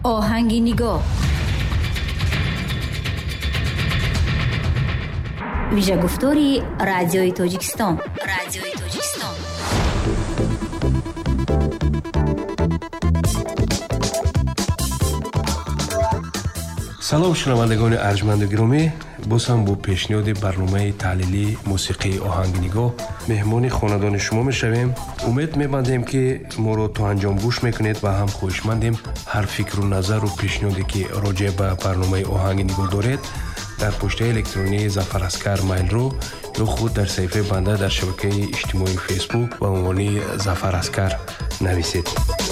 آهنگ نگاه ویژه گفتاری رادیوی تاجیکستان. салом шунавандагони арҷманду гиромӣ, бозам бо пешниҳоди барномаи таҳлилии мусиқии оҳанги нигоҳ меҳмони хонадони шумо мешавем. умед мебандем ки моро то анҷом гӯш мекунед ва ҳам хоҳишмандем ҳар фикру назару пешниҳоде ки роҷеъ ба барномаи оҳанги нигоҳ доред дар почтаи электронии Зафараскар Mail.ru ё худ дар саҳифаи банда дар шабакаи иҷтимоии Facebook ба унвони Зафараскар нависед.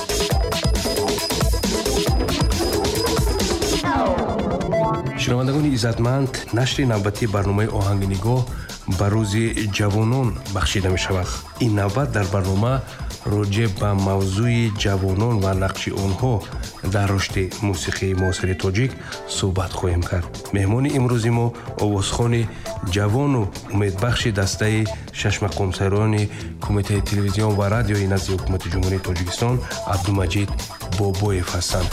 шунавандагони иззатманд, нашри навбатии барномаи оҳанги нигоҳ ба рӯзи ҷавонон бахшида мешавад. ин навбат дар барнома роҷеъ ба мавзӯи ҷавонон ва нақши онҳо дар рушди мусиқии муосири тоҷик суҳбат хоҳем кард. меҳмони имрӯзи мо овозхони ҷавону умедбахши дастаи шашмақомсарони кумитаи телевизион ва радиои назди ҳукумати ҷумҳурии Тоҷикистон Абдумаҷид Бобоев ҳастанд.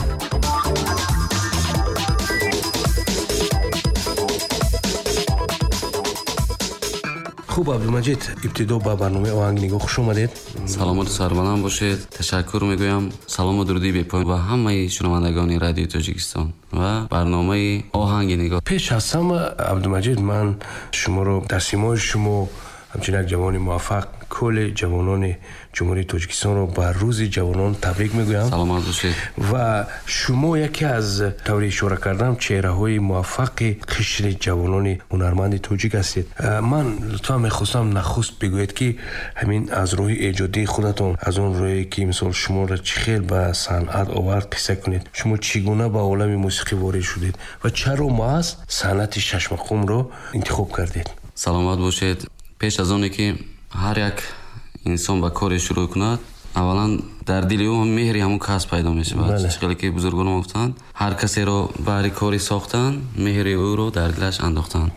хуб, Абдумаҷид, ибтидо ба барномаи оҳанги нигоҳ хуш омадед. саломату сарбаланд бошед. ташаккур мегӯям. салому дуруди бепоён ба ҳамаи шунавандагони радиои Тоҷикистон ва барномаи оҳанги нигоҳ. пеш аз ҳама, Абдумаҷид, ман шуморо дар симои шумо ҳамчун як ҷавони муваффақ кӯли ҷавонони ҷумҳурии Тоҷикистонро ба рӯзи ҷавонон табрик мегӯям. саломат бошед. ва шумо яке аз, таври ишора кардам, чеҳраҳои муваффақи қишри ҷавонони ҳунарманди тоҷик ҳастед. ман лутфан мехостам нахуст бигӯед ки ҳамин аз рӯҳи эҷодии худатон, аз он рӯе ки мисол шуморо чӣ хел ба санъат овард, қисса кунед. шумо чӣ гуна ба олами мусиқӣ ворид шудед ва чаро маҳз санъати шашмақумро интихоб кардед? саломат бошед. пеш аз оне ки ҳар як инсон ба коре шурӯъ кунад, аввалан дар дили ӯ меҳри ҳамун касб пайдо мешавад. чӣ хеле ки бузургон гуфтанд, ҳар касеро баҳри кори сохтан, меҳри ӯро дар дилаш андохтанд.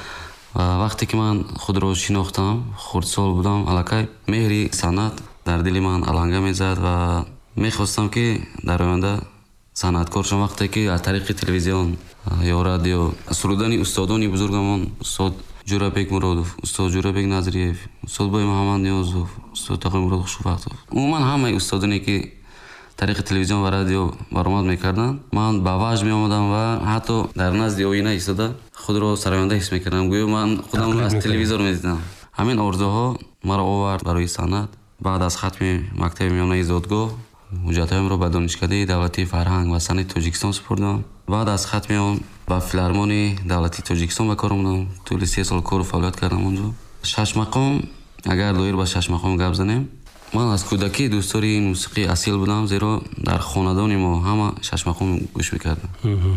ва вақте ки ман худро шинохтам, хурдсол будам, аллакай меҳри санъат дар дили ман аланга мезад ва мехостам ки дар оянда санъаткор шавам. вақте ки аз тариқи телевизион ё радио сурудани устодони бузургамон, устод Ҷурабек Муродов, устод Ҷурабек Назриев, устод Бой Муҳаммад Ниёзов, устод Тағи Мурод Хушбахтов, умуман ҳамаи устодоне ки тариқи телевизион ва радио баромад мекарданд, ман ба ваҷд меомадам ва ҳатто дар назди оина истода худро сароянда ҳис мекардам, гӯё ман худам аз телевизор медидам. ҳамин орзуҳо маро овард барои санъат. баъд аз хатми мактаби миёнаи зодгоҳ ҳуҷҷатҳоямро ба донишкадаи давлатии фарҳанг ва санъати Тоҷикистон супурдам. баъд аз хатми он ба филармонии давлатии Тоҷикистон ба кор омадам. тӯли 3 сол кору фаъолият кардам онҷо. шашмақом, агар доир ба шашмақом гап занем, ман аз кӯдакӣ дӯстдори ин мусиқӣ асил будам, зеро дар хонадони мо ҳама шашмақом гӯш мекарданд.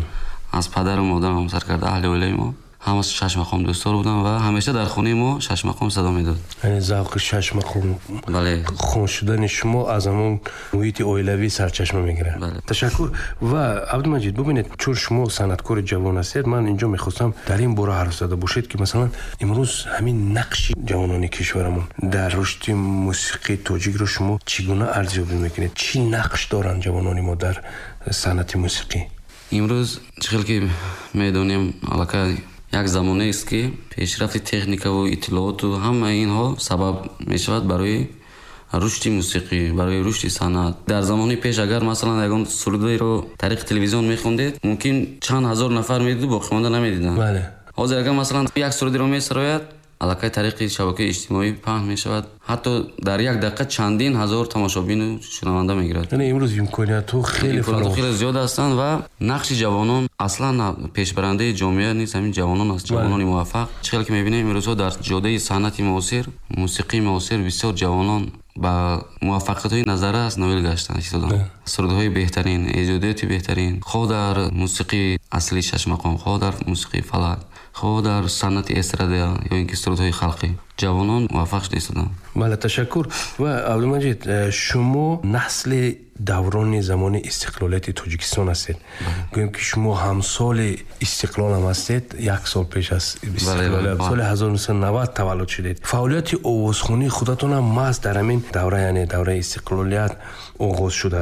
аз падару модарам сар карда аҳли оилаи мо ҳама шашмақом дӯстдор будам ва ҳамеша дар хонаи мо шашмақом садо медод. яъне завқи шашмақом, бале, хун шудани шумо аз ҳамон муҳити оилавӣ сарчашма мегирад. ташаккур. ва Абдумаҷид, бубинед, чун шумо санъаткори ҷавон ҳастед, ман инҷо мехостам дар ин бора ҳарф зада бошед ки масалан имрӯз ҳамин нақши ҷавонони кишварамон дар рушди мусиқии тоҷикро шумо чӣ гуна арзёбӣ мекунед? чӣ нақш доранд ҷавонони мо дар санъати мусиқӣ? имрӯз чӣ хел ки медонем, аллакай як замонест ки пешрафти техникаву иттилооту ҳамаи инҳо сабаб мешавад барои рушди мусиқӣ, барои рушди санъат. дар замони пеш агар масалан ягон сурудиро тариқи телевизион мехондед, мумкин чанд ҳазор нафар медиду, боқимонда намедиданд. ҳозир агар масалан як сурудиро месарояд, аллакай тариқи шабакаи иҷтимоӣ паҳн мешавад, ҳатто дар як дақиқа чандин ҳазор тамошобину шунаванда мегирад. яъне имрӯз имкониятҳо хеле зиёд ҳастанд ва нақши ҷавонон аслан пешбарандаи ҷомеа нест, ҳамин ҷавонон аст, ҷавонони муваффақ. чӣ хел ки мебинем имрӯзҳо дар ҷодаи санъати муосир, мусиқии муосир бисёр ҷавонон ба муваффақиятҳои назаррас ноил гаштанд, истоданд. сурудҳои беҳтарин, эҷодиёти беҳтарин, хоҳ дар мусиқии асли шашмақом, хоҳ дар мусиқии фалак, хоҳ дар санъати эстрада ё ин ки сурудҳои халқӣ, ҷавонон муваффақ шуда истоданд. бале, ташаккур. ва Абдумаҷид, шумо насли даврони замони истиқлолияти Тоҷикистон ҳастед. гӯем ки шумо ҳамсоли истиқлол ҳам ҳастед. як сол пеш аз истиқлолият, соли 1990 таваллуд шудед. фаъолияти овозхонии худатон ҳам маҳз дар ҳамин давра, яъне давраи истиқлолият оғоз шудааст.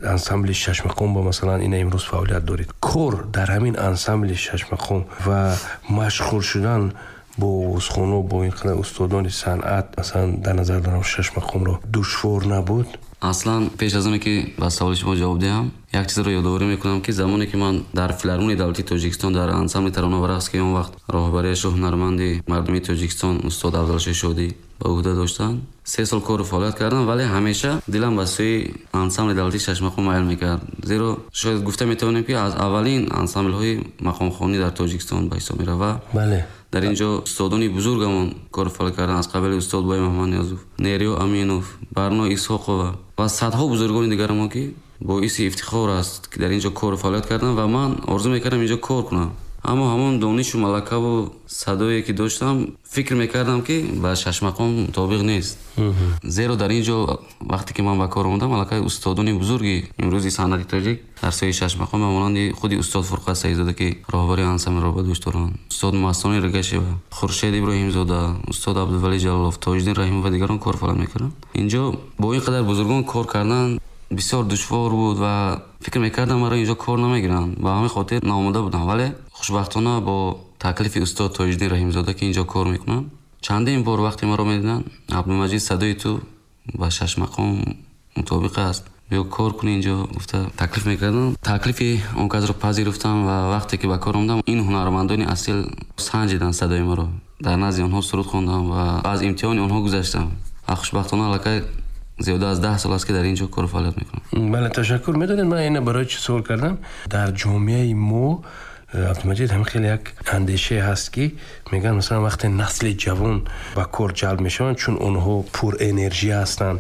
ансамбли Шашмақом ба масалан ина имрӯз фаъолият доред. Кор дар ҳамин ансамбли Шашмақом ва машғул шудан бо овозхоно бо ин қадар устодони санъат масалан дар назар дорам Шашмақомро душвор набуд? аслан пеш аз оне ки ба саволи шумо ҷавоб диҳам, як чизро ёдоварӣ мекунам ки замоне ки ман дар филармонии давлати Тоҷикистон дар ансамбли тарона ва рақс ки он вақт роҳбарияшро ҳунарманди мардуми Тоҷикистон устод Афзалшоҳ Шодӣ ба уҳда доштанд, 3 сол кору фаъолият кардам, вале ҳамеша дилам ба сӯи ансамбли давлати Шашмақом майл мекард. Зеро шояд гуфта метавонем ки аз аввалин ансамблҳои мақомхонӣ дар Тоҷикистон ба ҳисоб мерава. Бале. дар инҷо устодони бузургамон кор фаъолият карданд, аз қабили устод Бой Маҳмадниёзов, Нериё Аминов, Барно Исҳоқова ва садҳо бузургони дигарамон ки боиси ифтихор аст ки дар инҷо кор фаъолият карданд ва ман орзу мекардам инҷо кор кунам. аммо ҳамон донишу малакаву садое ки доштам фикр мекардам ки ба Шашмақом мутобиқ нест. зеро дар инҷо вақте ки ман ба кор омадам аллакай устодони бузурги имрӯзи санъати тоҷик дар соҳаи Шашмақом монанди худи устод Фурқат Саидзода ки роҳбари ансамблро ба дӯш доранд, устод Мастони Ригашева, Хуршед Иброҳимзода, устод Абдували Ҷалолов, Тоҷиддин Раҳимов ва дигарон кор фаъолият мекарданд. инҷо бо ин қадар бузургон кор кардан бисёр душвор буд ва фикр мекардам маро инҷо кор намегиранд. Ба ҳамин хотир наомода будам, вале хушбахтона бо таклифи устод Тоҷиддин Раҳимзода ки инҷо кор мекунанд, чандин бор вақте маро медиданд, Абдумаҷид садои ту ба Шашмақом мутобиқ аст, биё кор куни инҷо, гуфта таклиф мекарданд. таклифи он касро пазируфтам ва вақте ки ба кор омадам ин ҳунармандони асил санҷиданд садои маро, дар назди онҳо суруд хондам ва аз имтиҳони онҳо гузаштам. хушбахтона аллакай зиёда аз 10 сол аст ки дар инҷо кор фаъолият мекунам. Бале, ташаккур. Медонед ман ина барои чӣ суол кардам? Дар ҷомеаи мо Абдумаҷид ҳам хеле як андешае ҳаст ки мегӯянд масалан вақте насли ҷавон ба кор ҷалб мешаванд, чун онҳо пур энержия ҳастанд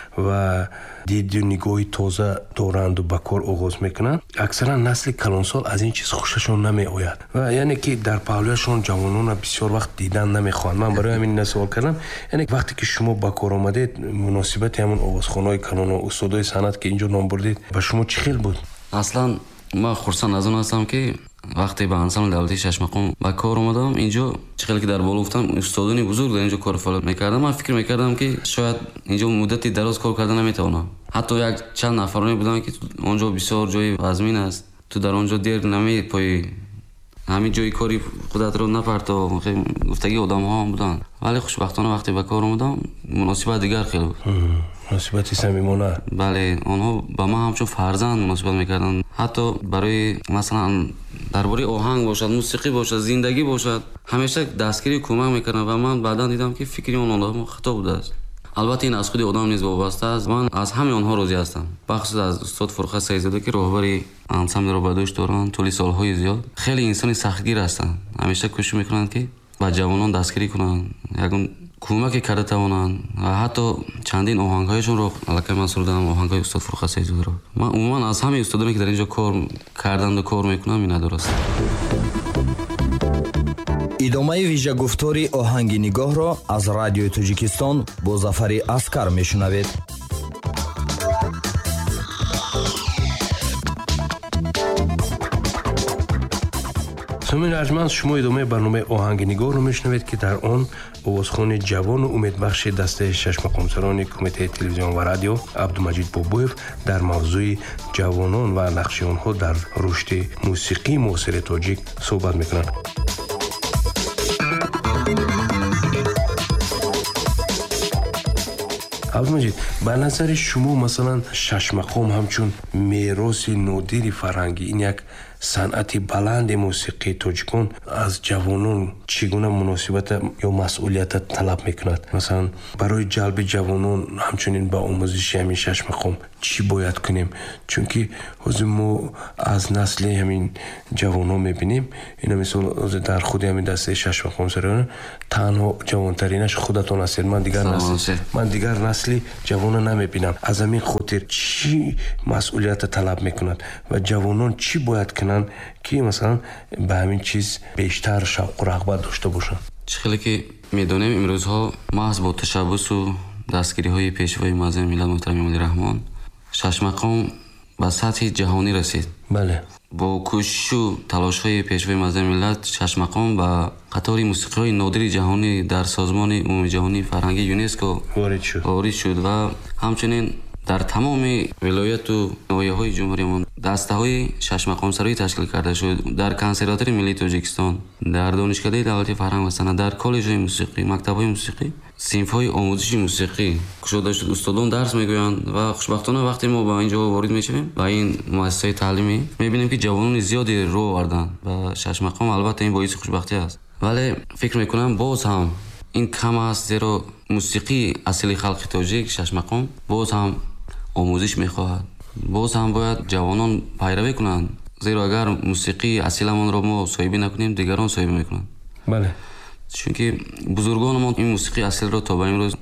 ва диду нигоҳи тоза доранд ба кор оғоз мекунанд, аксаран насли калонсол аз ин чиз хушашон намеояд ва яъне ки дар паҳлӯяшон ҷавонона бисёр вақт дидан намехоҳанд. Ман барои ҳамин ина суол кардам. Яъне вақте ки шумо ба кор омадед, муносибати ҳамон овозхонаҳои калоно, устодои санъат ки инҷо ном бурдед, ба шумо чӣ хел буд? аслан ман хурсанд аз он ҳастам ки вақте ба ансамбли давлати Шашмақом ба кор омадам, инҷо чӣ хеле ки дар боло гуфтам устодони бузург дар инҷо кор фаъолият мекардам, ман фикр мекардам ки шояд инҷо муддати дароз кор карда наметавонам. ҳатто як чанд нафароне буданд ки онҷо бисёр ҷои вазмин аст, ту дар онҷо дер намепоӣ, ҳамин ҷои кори худатро напарто, гуфтаги одамҳо ҳам буданд. вале хушбахтона вақте ба кор омадам муносибат дигар хеле буд. муносибати самимона. бале, онҳо ба ман ҳамчун фарзанд муносибат мекарданд. ҳатто барои масалан дар бораи оҳанг бошад, мусиқӣ бошад, зиндагӣ бошад, ҳамеша дастгирӣ кӯмак мекарданд ва ман баъдан дидам ки фикри он одамҳо хато будааст. албатта ин аз худи одам низ вобаста аст. ман аз ҳамаи онҳо розӣ ҳастам, бахусус аз устод Фурқат Саидзода ки роҳбари ансамблро ба дӯш доранд тӯли солҳои зиёд. хеле инсони сахтгир ҳастанд, ҳамеша кӯшиш мекунанд ки ба ҷавонон дастгирӣ кунанд, ягон кӯмаке карда тавонанд ва ҳатто чандин оҳангҳояшонро аллакай ман сурудам, оҳангҳои устод Фурқат Саидзодаро. ман умуман аз ҳамаи устодоне ки дар инҷо кор карданду кор мекунам миннатдор ҳастам. идомаи вижагуфтори оҳанги нигоҳро аз радиои Тоҷикистон бо Зафари Аскар мешунавед. сомиёни арҷманд, шумо идомаи барномаи оҳанги нигоҳро мешунавед ки дар он овозхони ҷавону умедбахши дастаи Шашмақомсарони кумитаи телевизион ва радио Абдумаҷид Бобоев дар мавзӯи ҷавонон ва нақши онҳо дар рушди мусиқии муосири тоҷик суҳбат мекунанд. Абдумаҷид, ба назари шумо масалан Шашмақом ҳамчун мероси нодири фарҳангӣ, ин як санъати баланди мусиқии тоҷикон аз ҷавонон чӣ гуна муносибата ё масъулията талаб мекунад? Масалан барои ҷалби ҷавонон ҳамчунин ба омӯзиши ҳамин Шашмақом чӣ бояд кунем? Чунки ҳозир мо аз насли ҳамин ҷавонҳо мебинем, ина мисол дар худи ҳамин дастаи Шашмақомсарон танҳо ҷавонтаринаш худатон ҳастед, ман дигар насли ҷавона намебинам. аз ҳамин хотир чӣ масъулията талаб мекунад ва ҷавонон чӣ бояд кунанд ки масалан ба ҳамин чиз бештар шавқу рағбат дошта бошанд? чӣ хеле ки медонем имрӯзҳо маҳз бо ташаббусу дастгириҳои пешвои муаззами миллат муҳтарами Эмомали Раҳмон Шашмақом ба сатҳи ҷаҳонӣ расид. бале, бо кӯшишу талошҳои пешвои муаззами миллат Шашмақом ба қатори мусиқиҳои нодири ҷаҳонӣ дар созмони умумиҷаҳонии фарҳангии ЮНЕСКО ворид шуд ва ҳамчунин дар тамоми вилояту ноҳияҳои ҷумҳуриямон дастаҳои шашмақомсароӣ ташкил карда шуд. Дар консерватории миллии Тоҷикистон, дар донишгоҳи давлати фарҳанг ва санъат, дар коллеҷҳои мусиқӣ, мактабҳои мусиқӣ синфҳои омӯзиши мусиқӣ кушода шуд. Устодон дарс мегӯянд ва хушбахтона вақте мо ба ин ҷо ворид мешавем, ба ин муассисаҳои таълимӣ, мебинем ки ҷавонони зиёде роҳ оварданд ба шашмақом. Албатта ин боиси хушбахтӣ аст, вале фикр мекунам боз ҳам ин кам аст, зеро мусиқии асли халқи тоҷик шашмақом боз ҳам омӯзиш мехоҳад. Боз ҳам бояд ҷавонон пайравӣ кунанд, зеро агар мусиқии асиламонро мо соҳибӣ накунем, дигарон соҳибӣ мекунанд. бале, чунки бузургонамон ин мусиқии асилро то ба имрӯз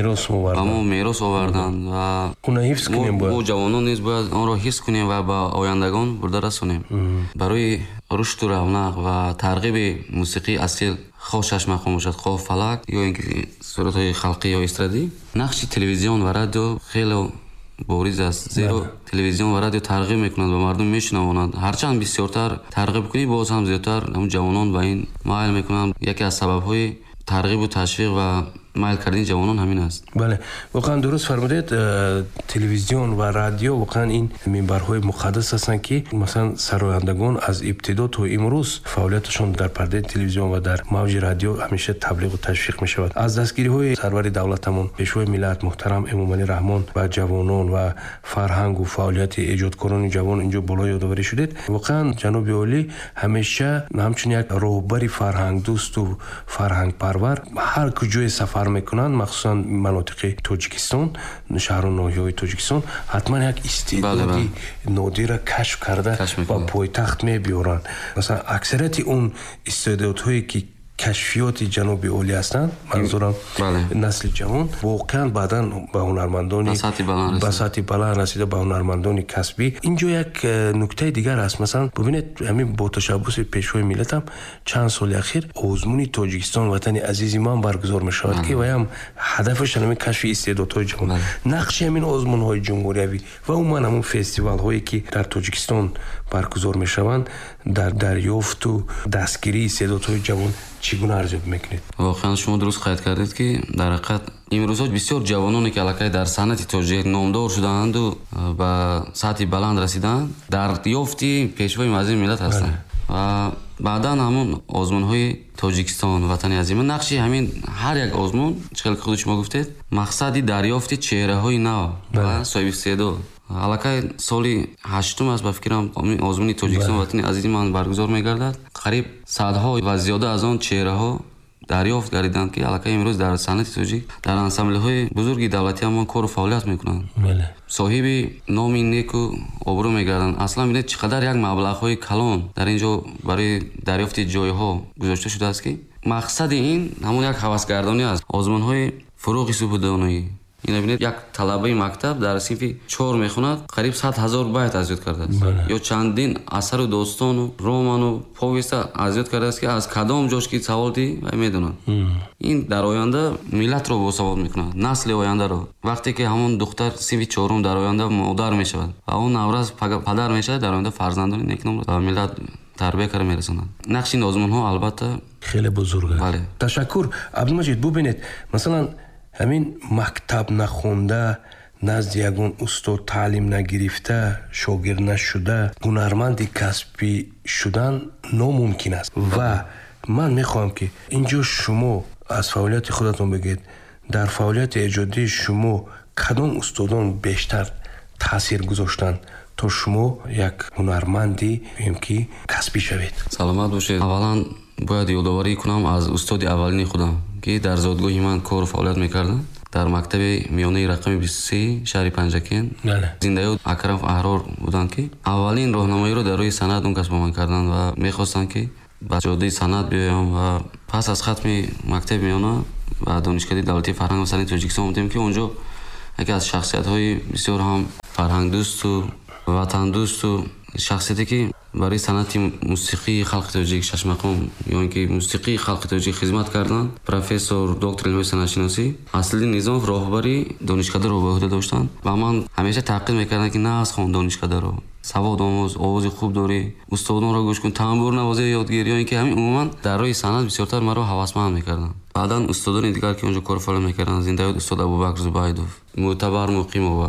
ба мо мерос оварданд ва уна ҳифз кунем. мо ҷавонон низ бояд онро ҳифз кунем ва ба ояндагон бурда расонем. барои рушду равнақ ва тарғиби мусиқии асил, хоҳ шашмақом бошад, хоҳ фалак ё ин ки суратҳои халқӣ ё эстрадӣ, нақши телевизион ва радио хеле бориз аст. зеро телевизион ва радио тарғиб мекунанд ва мардум мешунавонанд. ҳарчанд бисёртар тарғиб кунӣ, боз ҳам зиёдтар ҷавонон ба ин майл мекунанд. яке аз сабабҳои тарғибу ташвиқ ва майл кардани ҷавонон ҳамин аст. бале, воқеан дуруст фармудед. Телевизион ва радио воқеан ин минбарҳои муқаддас ҳастанд ки масалан сарояндагон аз ибтидо то имрӯз фаъолияташон дар пардаи телевизион ва дар мавҷи радио ҳамеша таблиғу ташвиқ мешавад. аз дастгириҳои сарвари давлатамон пешвои миллат муҳтарам Эмомалӣ Раҳмон ба ҷавонон ва фарҳангу фаъолияти эҷодкорони ҷавон инҷо боло ёдоварӣ шудед. воқеан ҷаноби олӣ ҳамеша ҳамчун як роҳбари фарҳангдӯсту фарҳангпарвар ҳар куҷое сафар мекунанд, махсусан манотиқи Тоҷикистон, шаҳру ноҳияҳои Тоҷикистон, ҳатман як истеъдоди нодира кашф карда ба пойтахт мебиёранд. масалан аксарияти он истеъдодҳое ки кашфиёти ҷаноби олӣ ҳастанд, манзурам насли ҷавон, воқеан баъдан ба ҳунармандони ба сатҳи баланд расида, ба ҳунармандони касбӣ. инҷо як нуктаи дигар аст. масалан бубинед, ҳамин бо ташаббуси пешвои миллатам чанд соли ахир озмуни Тоҷикистон, ватани азизи ман баргузор мешавад ки ваям ҳадафаш ҳамин кашфи истеъдодҳои ҷавон. нақши ҳамин озмунҳои ҷумҳуриявӣ ва умуман ҳамун фестивалҳое ки дар Тоҷикистон баргузор мешаванд, дар дарёфту дастгирии истеъдодҳои ҷавон чӣ гуна арзёбӣ мекунед? воқеан шумо дуруст қайд кардед ки дар ҳақиқат имрӯзҳо бисёр ҷавононе ки аллакай дар санъати тоҷик номдор шудаанду ба сатҳи баланд расидаанд, дар ёфти пешвои мазин миллат ҳастанд. ва баъдан ҳамун озмунҳои Тоҷикистон, ватани азима, нақши ҳамин ҳар як озмун, чӣ ки худи шумо гуфтед, мақсади дарёфти чеҳраҳои нав ва соҳибистеъдод. аллакай соли 8 аст ба фикрам озмуни Тоҷикистон, ватани азизи ман баргузор мегардад. қариб садҳо ва зиёда аз он чеҳраҳо дарёфт гардиданд ки аллакай имрӯз дар санъати тоҷик дар ансамблҳои бузурги давлатӣ ҳамон кору фаъолият мекунанд. соҳиби номи неку обрӯ мегарданд. аслан бинед чӣ қадар як маблағҳои калон дар ин ҷо барои дарёфти ҷойҳо гузошта шудааст ки мақсади ин ҳамон як ҳавасгардонӣ аст. озмунҳои фуруғи субҳудоноӣ, ина бинед як талабаи мактаб дар синфи 4 мехонад, қариб 100,000 байт азёд кардааст. ё чандин асару достону роману повеста азёд кардааст ки аз кадом ҷош ки савол дӣ вай медонад. ин дар оянда миллатро босавод мекунад, насли ояндаро. вақте ки ҳамон духтар синфи 4 дар оянда модар мешавад ва он навраз падар мешавад, дар оянда фарзандони некном ва миллат тарбия карда мерасонад. нақши ин озмунҳо албатта хеле бузург аст. ташаккур Абдулмаҷид. бубинед, масалан ҳамин мактаб нахонда, назди ягон устод таълим нагирифта, шогирд нашуда, ҳунарманди касбӣ шудан номумкин аст. ва ман мехоҳам ки инҷо шумо аз фаъолияти худатон бигед, дар фаъолияти эҷодии шумо кадом устодон бештар таъсир гузоштанд то шумо як ҳунарманди ки касбӣ шавед? саломат бошед. аввалан бояд ёдоварӣ кунам аз устоди аввалини худам ки дар зодгоҳи ман кору фаъолият мекардам дар мактаби миёнаи рақами 23 шаҳри Панҷакен. зиндаё Акрам Аҳрор буданд ки аввалин роҳнамоиро дар рӯи санъат он кас ба ман карданд ва мехостанд ки ба ҷодаи санъат биёям. ва пас аз хатми мактаби миёна ва донишгоҳи давлатии фарҳанг ва санъати Тоҷикистон омадем ки онҷо яке аз шахсиятҳои бисёр ҳам фарҳангдӯсту ватандӯсту шахсияте ки барои санъати мусиқии халқи тоҷик шашмақом ё ин ки мусиқии халқи тоҷик хизмат карданд, профессор доктор илмҳои санъатшиносӣ Аслиддин Низомов роҳбари донишкадаро ба уҳда доштанд ва ман ҳамеша таъқид мекардам ки нағз хон донишкадаро, савод омӯз, овози хуб дорӣ, устодонро гӯш кун, тамбур навозе, ёдгир, ё ин ки ҳамин умуман дар роҳи санъат бисёртар маро ҳавасманд мекарданд. баъдан устодони дигар ки онҷо кор фаъолият мекарданд, зиндаёд устод Абубакр Зубайдов, Мӯътабар Муқимова,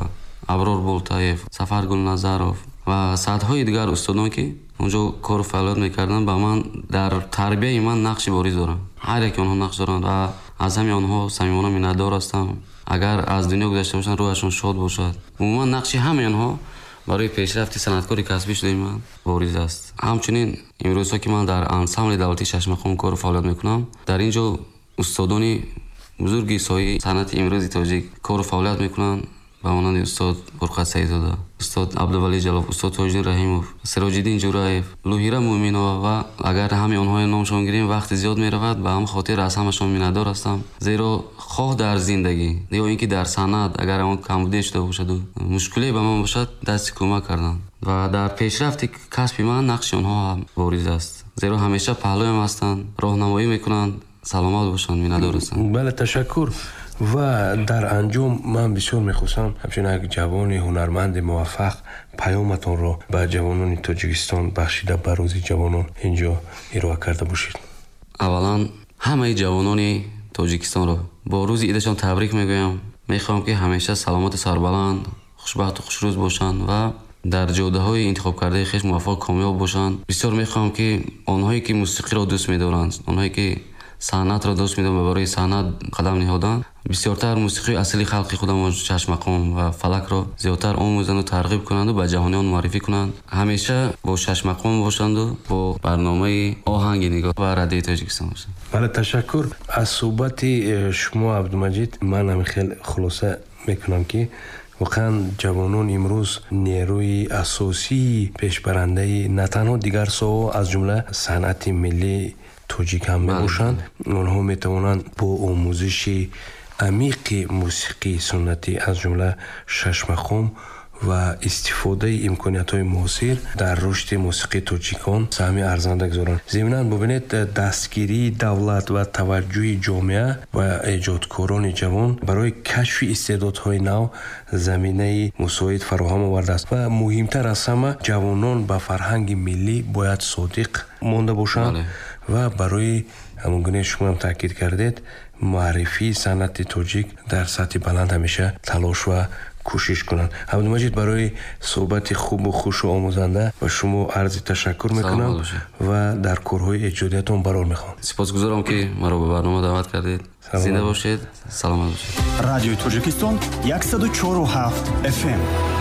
Аброр Болтаев, Сафар Гулназаров ва садҳои дигар устодон ки онҷо кору фаъолият мекарданд, ба ман дар тарбияи ман нақши бориз доранд. ҳар яке онҳо нақш доранд ва аз ҳамин онҳо самимона миннатдор ҳастам. агар аз дунё гузашта бошанд, рӯҳашон шод бошад. умуман нақши ҳамаи онҳо барои пешрафти санъаткори касбӣ шудаи ман бориз аст. ҳамчунин имрӯзҳо ки ман дар ансамбли давлатии Шашмақом кору фаъолият мекунам, дар ин ҷо устодони бузурги соҳаи санъати имрӯзи тоҷик кору фаъолият мекунанд, ба монанди устод Фурқат Саидзода, устод Абдувалӣ Ҷалов, устод Тоҷиддин Раҳимов, Сироҷиддин Ҷураев, Лӯҳира Муъминова ва агар ҳамаи онҳои номшон гирем вақти зиёд меравад, ба ҳам хотир аз ҳамашон миннатдор ҳастам. зеро хоҳ дар зиндагӣ ё ин ки дар санъат агар он камбудӣ шуда бошаду мушкиле ба ман бошад, дасти кӯмак карданд ва дар пешрафти касби ман нақши онҳо ҳам бориз аст. зеро ҳамеша паҳлӯям ҳастанд, роҳнамоӣ мекунанд, саломат бошанд, миннатдор ҳастанд. бале, ташаккур. ва дар анҷом ман бисёр мехостам ҳамчун як ҷавони ҳунарманди муваффақ паёматонро ба ҷавонони Тоҷикистон бахшида ба рӯзи ҷавонон инҷо ироа карда бошед. аввалан ҳамаи ҷавонони Тоҷикистонро бо рӯзи идашон табрик мегӯям. мехоҳам ки ҳамеша саломоту сарбаланд, хушбахту хушрӯз бошанд ва дар ҷодаҳои интихобкардаи хеш муваффақ комёб бошанд. бисёр мехоҳам ки онҳое ки мусиқиро дӯст медоранд, онҳое ки санъатро дӯст медоранд ва барои санъат қадам наҳоданд, бисёртар мусиқии аслии халқи худамон Шашмақом ва Фалакро зиёдтар омӯзанду тарғиб кунанду ба ҷаҳониён муаррифӣ кунанд. ҳамеша бо Шашмақом бошанду бо барномаи Оҳанги нигоҳ ва Радиои Тоҷикистон бошанд. бале, ташаккур. аз суҳбати шумо Абдумаҷид ман ҳамихел хулоса мекунам ки воқеан ҷавонон имрӯз нерӯи асосии пешбарандаи на танҳо дигар соҳо аз ҷумла санъати миллии тоҷик ҳам мебошанд. онҳо метавонанд бо омӯзиши амиқи мусиқии суннатӣ аз ҷумла Шашмақом ва истифодаи имкониятҳои муосир дар рушди мусиқии тоҷикон саҳми арзанда гузоранд. зиминан бубинед, дастгирии давлат ва таваҷҷӯҳи ҷомеа ва эҷодкорони ҷавон барои кашфи истеъдодҳои нав заминаи мусоид фароҳам овардааст ва муҳимтар аз ҳама ҷавонон ба фарҳанги миллӣ бояд содиқ монда бошанд ва барои ҳамон гуне шумо ҳам таъкид кардед, муаррифии санъати тоҷик дар сатҳи баланд ҳамеша талош ва кӯшиш кунанд. Абдумаҷид, барои суҳбати хубу хушу омӯзанда ба шумо арзи ташаккур мекунам ва дар корҳои эҷодиятон барор мехоҳам. сипосгузорам ки маро ба барнома даъват кардед. зинда бошед, саломат бошед. Радиои Тоҷикистон 104.7 FM.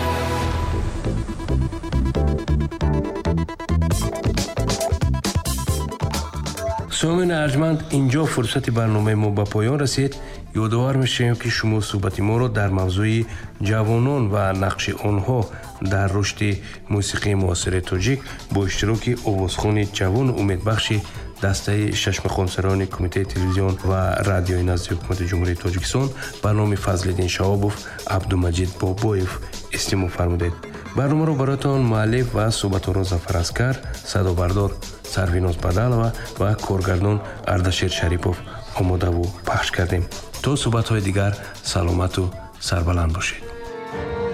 сомин арҷманд, инҷо фурсати барномаи мо ба поён расид. ёдовар мешавем ки шумо суҳбати моро дар мавзӯи ҷавонон ва нақши онҳо дар рушди мусиқии муосири тоҷик бо иштироки овозхони ҷавону умедбахши дастаи Шашмақомсарони Кумитаи телевизион ва радиои назди ҳукумати ҷумҳурии Тоҷикистон ба номи Фазлиддин Шаҳобов Абдумаҷид Бобоев истимоъ фармудед. барномаро бароятон муаллиф ва суҳбатонро Зафар Аскар, садобардор Сарвиноз Бадалова ва коргардон Ардашир Шарипов омодаву пахш кардем. то суҳбатҳои дигар саломату сарбаланд бошед.